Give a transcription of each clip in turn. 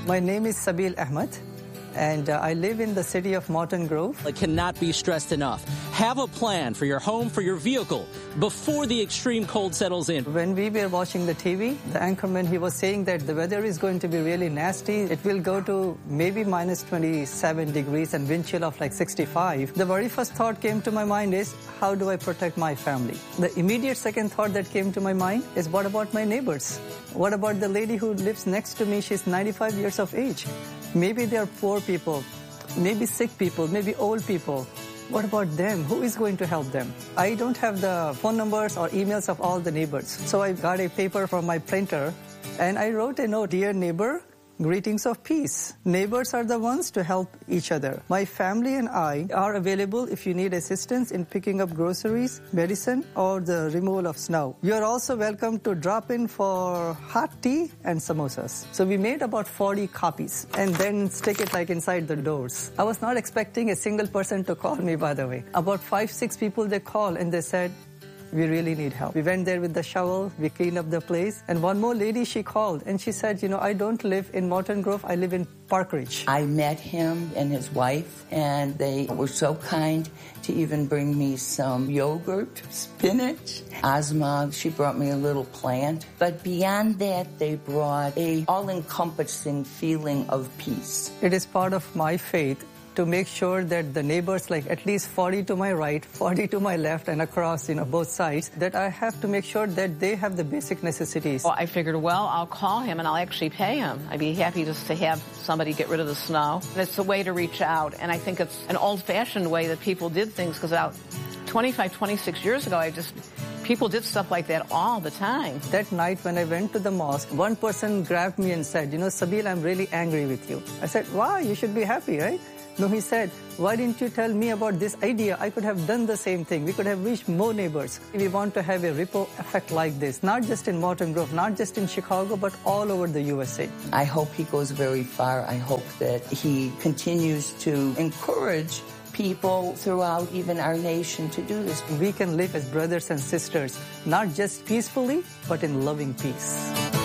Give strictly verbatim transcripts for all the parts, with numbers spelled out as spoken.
My name is Sabil Ahmed, and uh, I live in the city of Morton Grove. It cannot be stressed enough. Have a plan for your home, for your vehicle, before the extreme cold settles in. When we were watching the T V, the anchorman, he was saying that the weather is going to be really nasty. It will go to maybe minus twenty-seven degrees and wind chill of like sixty-five. The very first thought came to my mind is, how do I protect my family? The immediate second thought that came to my mind is, what about my neighbors? What about the lady who lives next to me? She's ninety-five years of age. Maybe they are poor people, maybe sick people, maybe old people. What about them? Who is going to help them? I don't have the phone numbers or emails of all the neighbors. So I got a paper from my printer and I wrote a note, dear neighbor, greetings of peace. Neighbors are the ones to help each other. My family and I are available if you need assistance in picking up groceries, medicine, or the removal of snow. You are also welcome to drop in for hot tea and samosas. So we made about forty copies and then stick it like inside the doors. I was not expecting a single person to call me, by the way. About five, six people they called and they said, we really need help. We went there with the shovel, we cleaned up the place, and one more lady, she called, and she said, you know, I don't live in Morton Grove, I live in Park Ridge. I met him and his wife, and they were so kind to even bring me some yogurt, spinach. Asma, she brought me a little plant. But beyond that, they brought a all-encompassing feeling of peace. It is part of my faith to make sure that the neighbors, like at least forty to my right, forty to my left, and across, you know, both sides, that I have to make sure that they have the basic necessities. Well, I figured, well, I'll call him and I'll actually pay him. I'd be happy just to have somebody get rid of the snow. And it's a way to reach out, and I think it's an old-fashioned way that people did things, because about twenty-five, twenty-six years ago, I just... people did stuff like that all the time. That night when I went to the mosque, one person grabbed me and said, you know, Sabil, I'm really angry with you. I said, why? You should be happy, right? No, he said, why didn't you tell me about this idea? I could have done the same thing. We could have reached more neighbors. We want to have a ripple effect like this, not just in Morton Grove, not just in Chicago, but all over the U S A. I hope he goes very far. I hope that he continues to encourage people throughout even our nation to do this. We can live as brothers and sisters, not just peacefully, but in loving peace.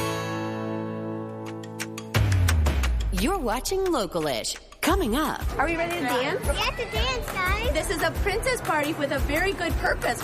You're watching Local-ish. Coming up. Are we ready to dance? We have to dance, guys. This is a princess party with a very good purpose.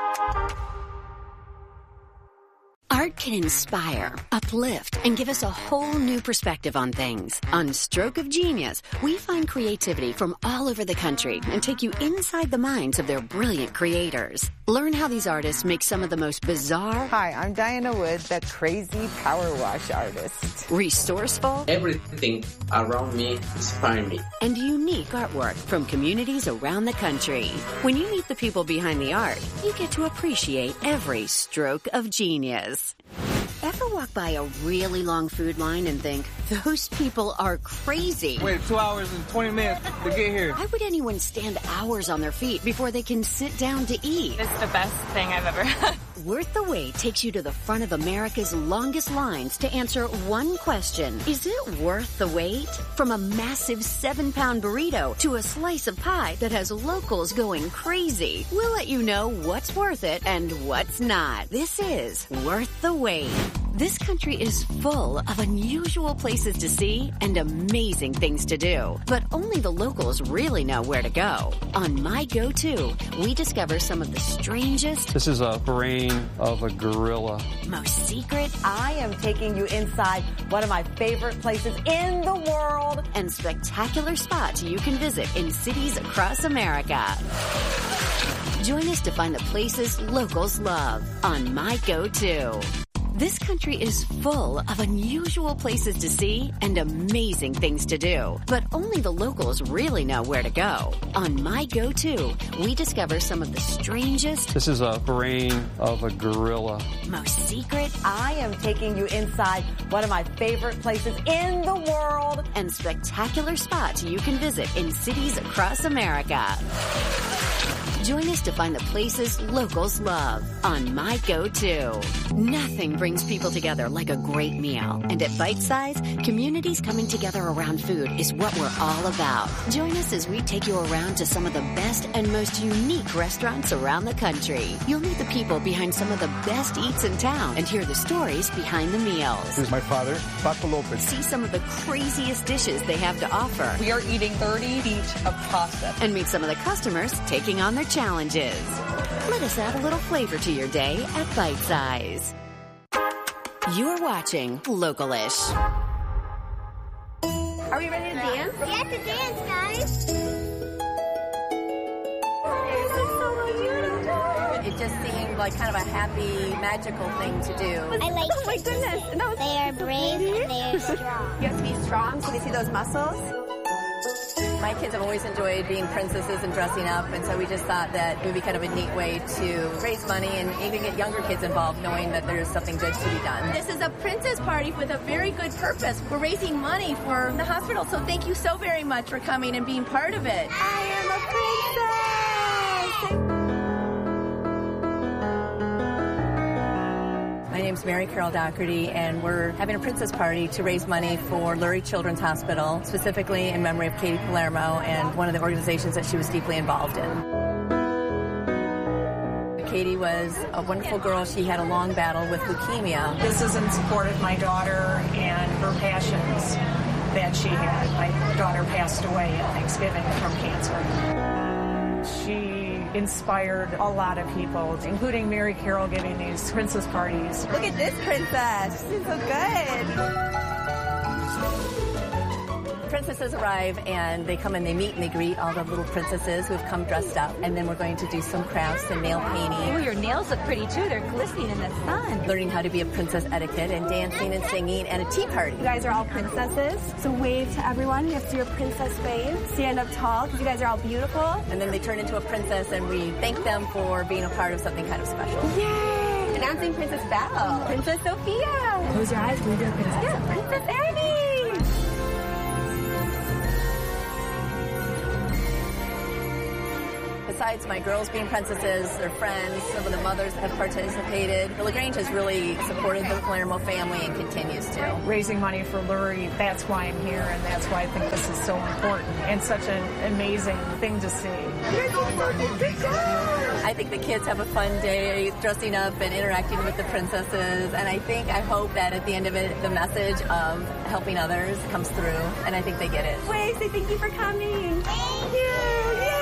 Art can inspire, uplift, and give us a whole new perspective on things. On Stroke of Genius, we find creativity from all over the country and take you inside the minds of their brilliant creators. Learn how these artists make some of the most bizarre... Hi, I'm Diana Wood, that crazy power wash artist. Resourceful... Everything around me inspires me. And unique artwork from communities around the country. When you meet the people behind the art, you get to appreciate every stroke of genius. Ever walk by a really long food line and think, those people are crazy? Wait two hours and twenty minutes to get here. Why would anyone stand hours on their feet before they can sit down to eat? It's the best thing I've ever had. Worth the Wait takes you to the front of America's longest lines to answer one question. Is it worth the wait? From a massive seven-pound burrito to a slice of pie that has locals going crazy. We'll let you know what's worth it and what's not. This is Worth the Wait. This country is full of unusual places to see and amazing things to do. But only the locals really know where to go. On My Go-To, we discover some of the strangest... This is a brain of a gorilla. Most secret... I am taking you inside one of my favorite places in the world. And spectacular spots you can visit in cities across America. Join us to find the places locals love on My Go-To. This country is full of unusual places to see and amazing things to do. But only the locals really know where to go. On My Go-To, we discover some of the strangest... This is a brain of a gorilla. Most secret... I am taking you inside one of my favorite places in the world. And spectacular spots you can visit in cities across America. Join us to find the places locals love on My Go-To. Nothing brings people together like a great meal. And at Bite Size, communities coming together around food is what we're all about. Join us as we take you around to some of the best and most unique restaurants around the country. You'll meet the people behind some of the best eats in town and hear the stories behind the meals. This is my father, Paco Lopez. See some of the craziest dishes they have to offer. We are eating thirty feet of pasta. And meet some of the customers taking on their challenges. Let us add a little flavor to your day at Bite Size. You're watching Localish. Are we ready to dance? Yes, to dance, guys. This is so beautiful. It just seemed like kind of a happy, magical thing to do. I like oh my goodness. No, they are brave and they are strong. You have to be strong so they see those muscles. My kids have always enjoyed being princesses and dressing up, and so we just thought that it would be kind of a neat way to raise money and even get younger kids involved, knowing that there's something good to be done. This is a princess party with a very good purpose. We're raising money for the hospital, so thank you so very much for coming and being part of it. I am a princess! My name's Mary Carol Doherty, and we're having a princess party to raise money for Lurie Children's Hospital, specifically in memory of Katie Palermo and one of the organizations that she was deeply involved in. Katie was a wonderful girl. She had a long battle with leukemia. This is in support of my daughter and her passions that she had. My daughter passed away at Thanksgiving from cancer. She inspired a lot of people, including Mary Carol giving these princess parties. Look at this princess. She's so good. Princesses arrive and they come and they meet and they greet all the little princesses who have come dressed up. And then we're going to do some crafts and nail painting. Oh, your nails look pretty too. They're glistening in the sun. Learning how to be a princess etiquette and dancing and singing and a tea party. You guys are all princesses, so wave to everyone. You have to do your princess wave. Stand up tall because you guys are all beautiful. And then they turn into a princess and we thank them for being a part of something kind of special. Yay! Announcing Princess Belle. Princess Sophia. Close your eyes, we do a princess. Yeah, Princess Annie. Besides my girls being princesses, their friends, some of the mothers have participated. The LaGrange has really supported the Palermo family and continues to. Raising money for Lurie, that's why I'm here, and that's why I think this is so important and such an amazing thing to see. I think the kids have a fun day dressing up and interacting with the princesses, and I think, I hope that at the end of it, the message of helping others comes through, and I think they get it. Wait, say thank you for coming. Thank you. Yay.